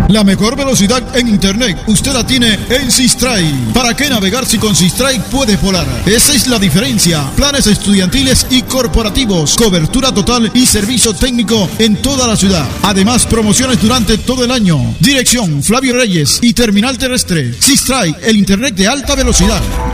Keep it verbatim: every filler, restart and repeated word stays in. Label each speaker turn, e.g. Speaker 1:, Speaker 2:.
Speaker 1: La mejor velocidad en internet usted la tiene en Sistray. ¿Para qué navegar si con Sistray puede volar? Esa es la diferencia. Planes estudiantiles y corporativos, cobertura total y servicio técnico en toda la ciudad. Además, promociones durante todo el año. Dirección Flavio Reyes y Terminal Terrestre. Sistray, el internet de alta velocidad.